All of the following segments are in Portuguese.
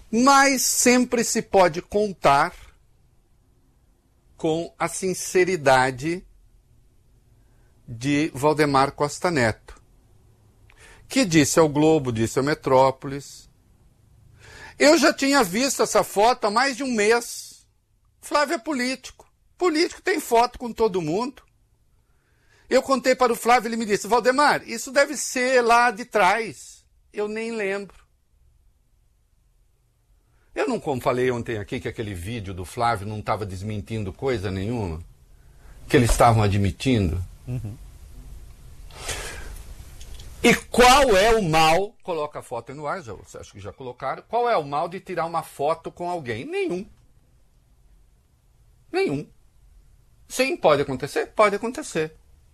Mas sempre se pode contar com a sinceridade de Valdemar Costa Neto, que disse ao Globo, disse ao Metrópolis: eu já tinha visto essa foto há mais de um mês. Flávio é político. Político tem foto com todo mundo. Eu contei para o Flávio, ele me disse: Valdemar, isso deve ser lá de trás. Eu nem lembro. Eu não, como falei ontem aqui, que aquele vídeo do Flávio não estava desmentindo coisa nenhuma? Que eles estavam admitindo? Uhum. E qual é o mal? Coloca a foto aí no ar, acho que já colocaram. Qual é o mal de tirar uma foto com alguém? Nenhum. Nenhum. Sim, pode acontecer? Pode acontecer.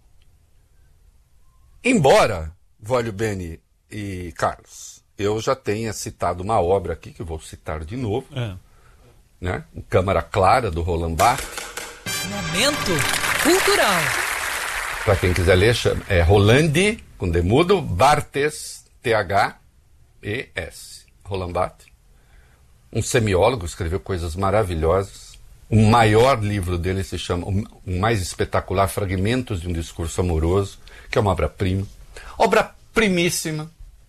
Embora, Vólio Bene e Carlos, eu já tenha citado uma obra aqui, que eu vou citar de novo, né? Câmara Clara, do Roland Barthes. Momento cultural. Para quem quiser ler, é Roland, com demudo, Barthes, T-H-E-S. Roland Barthes. Um semiólogo, escreveu coisas maravilhosas. O maior livro dele se chama, o mais espetacular, Fragmentos de um Discurso Amoroso, que é uma obra-prima. Obra-primíssima,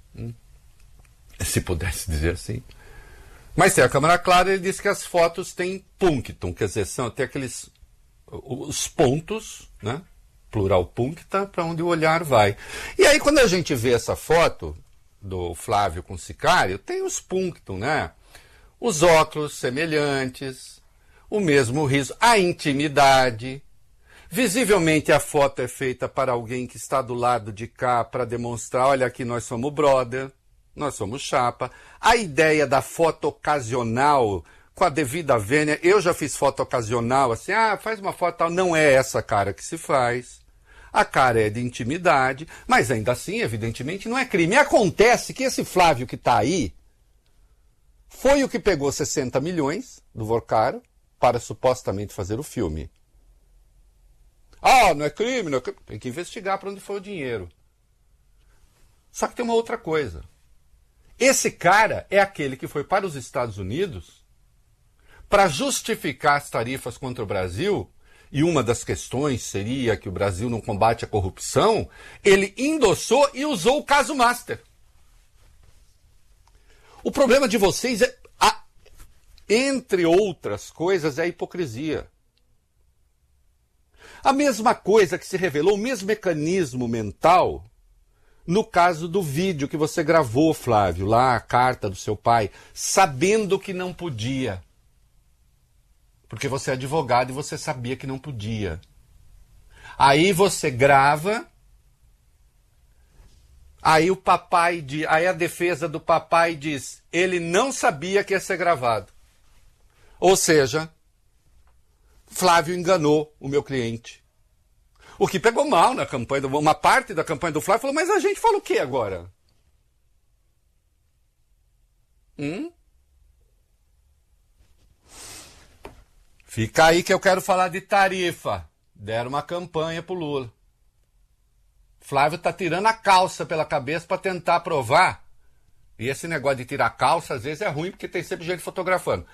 se pudesse dizer assim. Mas tem a Câmara Clara, ele diz que as fotos têm punctum, quer dizer, tem aqueles os pontos, né? Plural puncta, para onde o olhar vai. E aí, quando a gente vê essa foto do Flávio com o Sicário, tem os punctum, né? Os óculos semelhantes, o mesmo riso, a intimidade. Visivelmente a foto é feita para alguém que está do lado de cá para demonstrar: olha, aqui nós somos brother, nós somos chapa. A ideia da foto ocasional, com a devida vênia, eu já fiz foto ocasional, assim, faz uma foto tal, não é essa cara que se faz. A cara é de intimidade, mas ainda assim, evidentemente, não é crime. E acontece que esse Flávio que está aí foi o que pegou 60 milhões do Vorcaro para supostamente fazer o filme. Não é crime, não é crime. Tem que investigar para onde foi o dinheiro. Só que tem uma outra coisa. Esse cara é aquele que foi para os Estados Unidos para justificar as tarifas contra o Brasil, e uma das questões seria que o Brasil não combate a corrupção. Ele endossou e usou o caso Master. O problema de vocês é, entre outras coisas, é a hipocrisia. A mesma coisa que se revelou, o mesmo mecanismo mental, no caso do vídeo que você gravou, Flávio, lá a carta do seu pai, sabendo que não podia. Porque você é advogado e você sabia que não podia. Aí você grava, aí aí a defesa do papai diz: ele não sabia que ia ser gravado. Ou seja, Flávio enganou o meu cliente. O que pegou mal na campanha, uma parte da campanha do Flávio falou: mas a gente fala o quê agora? Fica aí que eu quero falar de tarifa. Deram uma campanha pro Lula. Flávio tá tirando a calça pela cabeça para tentar provar. E esse negócio de tirar a calça, às vezes é ruim, porque tem sempre gente fotografando.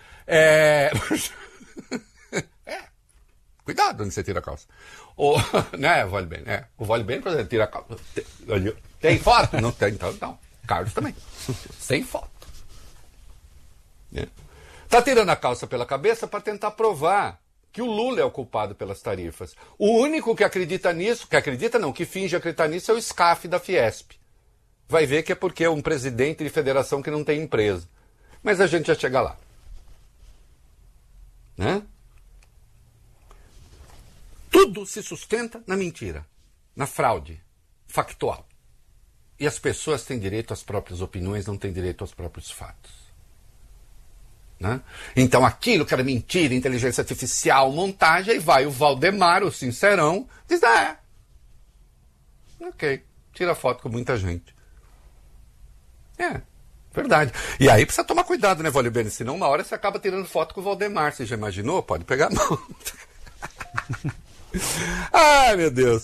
Cuidado onde você tira a calça. Né, Vólio Bene? O Vólio Bene, por exemplo, tira a calça. Tem foto? Não tem, então não. Carlos também. Sem foto. Tá tirando a calça pela cabeça para tentar provar que o Lula é o culpado pelas tarifas. O único que acredita nisso, que finge acreditar nisso, é o SCAF da Fiesp. Vai ver que é porque é um presidente de federação que não tem empresa. Mas a gente já chega lá. Né? Tudo se sustenta na mentira, na fraude factual. E as pessoas têm direito às próprias opiniões, não têm direito aos próprios fatos. Né? Então aquilo que era mentira, inteligência artificial, montagem, aí vai o Valdemar, o sincerão, diz: ok, tira foto com muita gente. Verdade. E aí precisa tomar cuidado, né, Vólio Bene? Senão uma hora você acaba tirando foto com o Valdemar. Você já imaginou? Pode pegar a mão. Ai, meu Deus.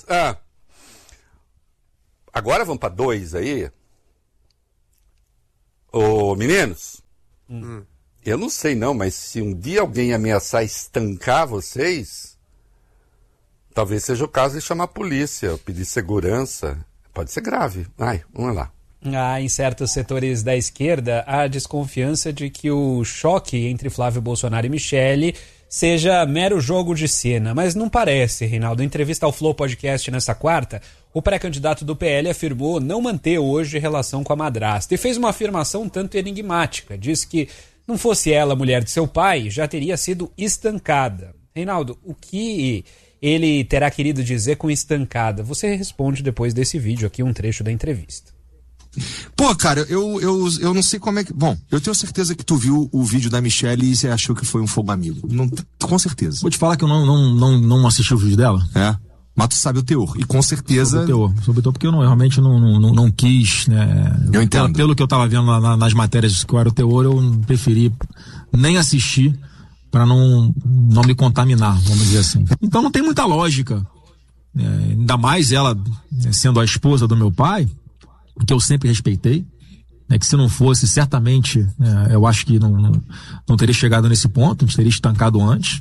Agora vamos para 2 aí. Ô, meninos. eu não sei não, mas se um dia alguém ameaçar estancar vocês, talvez seja o caso de chamar a polícia, pedir segurança. Pode ser grave. Vamos lá. Em certos setores da esquerda, há desconfiança de que o choque entre Flávio Bolsonaro e Michele seja mero jogo de cena. Mas não parece, Reinaldo. Em entrevista ao Flow Podcast nessa quarta, o pré-candidato do PL afirmou não manter hoje relação com a madrasta e fez uma afirmação um tanto enigmática. Diz que, não fosse ela mulher de seu pai, já teria sido estancada. Reinaldo, o que ele terá querido dizer com estancada? Você responde depois desse vídeo aqui, um trecho da entrevista. Pô, cara, eu não sei como é que... Bom, eu tenho certeza que tu viu o vídeo da Michele e você achou que foi um fogo amigo. Não, com certeza. Vou te falar que eu não assisti o vídeo dela. Mas tu sabe o teor. E com certeza... Sobre o teor, porque eu realmente não quis, né? Eu entendo. Pelo que eu tava vendo nas matérias que era o teor, eu preferi nem assistir para não me contaminar, vamos dizer assim. Então não tem muita lógica. Ainda mais ela sendo a esposa do meu pai, que eu sempre respeitei, que se não fosse, certamente, eu acho que não teria chegado nesse ponto, a gente teria estancado antes.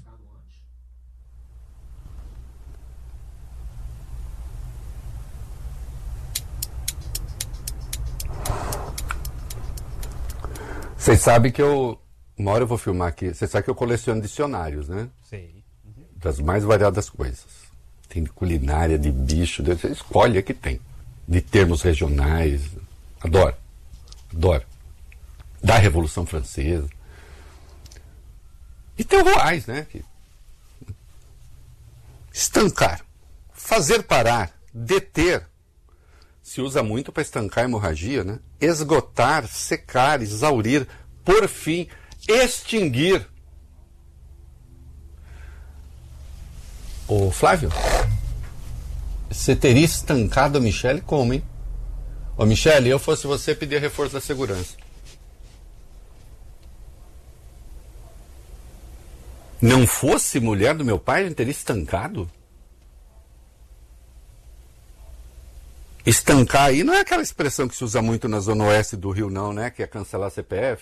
Vocês sabem que uma hora eu vou filmar aqui, vocês sabem que eu coleciono dicionários, né? Sei. Das mais variadas coisas. Tem de culinária, de bicho, você escolhe a que tem. De termos regionais, adoro, da Revolução Francesa. E terroirs, né? Estancar, fazer parar, deter, se usa muito para estancar a hemorragia, né? Esgotar, secar, exaurir, por fim, extinguir. Ô Flávio, você teria estancado a Michele como, hein? Ô Michele, eu fosse você, pedir reforço da segurança. Não fosse mulher do meu pai, ele teria estancado? Estancar aí não é aquela expressão que se usa muito na Zona Oeste do Rio, não, né? Que é cancelar CPF.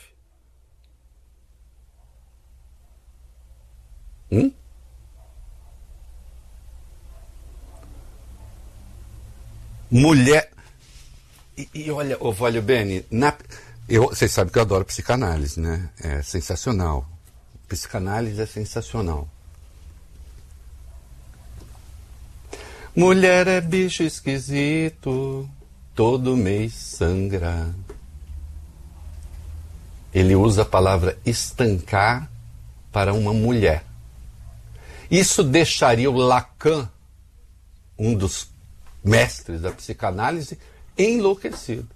Mulher... E olha, Valio Bene, vocês sabem que eu adoro psicanálise, né? É sensacional. Psicanálise é sensacional. Mulher é bicho esquisito, todo mês sangra. Ele usa a palavra estancar para uma mulher. Isso deixaria o Lacan, um dos mestres da psicanálise, enlouquecido.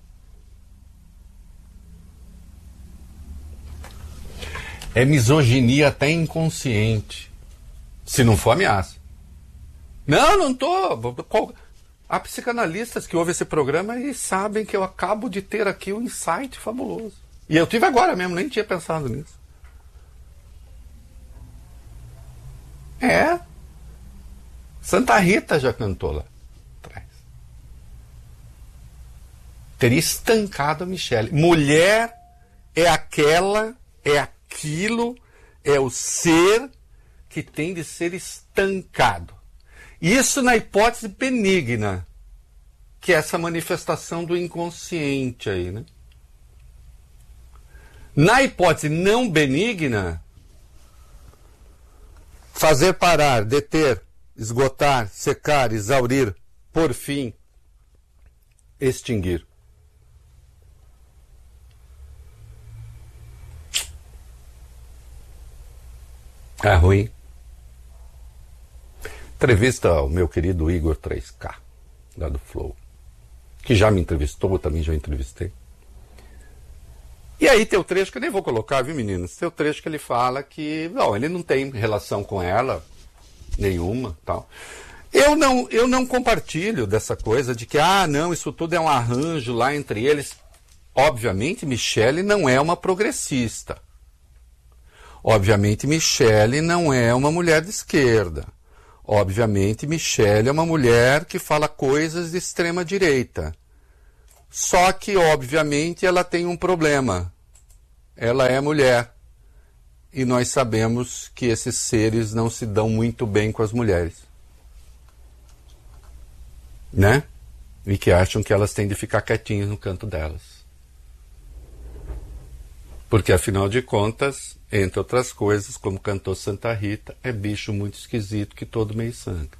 É misoginia até inconsciente, se não for ameaça. Não tô. Há psicanalistas que ouvem esse programa e sabem que eu acabo de ter aqui um insight fabuloso. E eu tive agora mesmo, nem tinha pensado nisso. Santa Rita já cantou lá atrás. Teria estancado a Michele. Mulher é aquilo, é o ser que tem de ser estancado. Isso na hipótese benigna, que é essa manifestação do inconsciente aí, né? Na hipótese não benigna, fazer parar, deter, esgotar, secar, exaurir, por fim, extinguir. É ruim. Entrevista ao meu querido Igor 3K, lá do Flow, que já me entrevistou, eu também já entrevistei. E aí tem o trecho que eu nem vou colocar, viu, meninas? Tem o trecho que ele fala que, não, ele não tem relação com ela, nenhuma, tal. Eu não compartilho dessa coisa de que, não, isso tudo é um arranjo lá entre eles. Obviamente, Michele não é uma progressista. Obviamente, Michele não é uma mulher de esquerda. Obviamente, Michele é uma mulher que fala coisas de extrema direita. Só que, obviamente, ela tem um problema. Ela é mulher. E nós sabemos que esses seres não se dão muito bem com as mulheres, né? E que acham que elas têm de ficar quietinhas no canto delas. Porque, afinal de contas, entre outras coisas, como cantou Santa Rita, é bicho muito esquisito que todo meio sangra.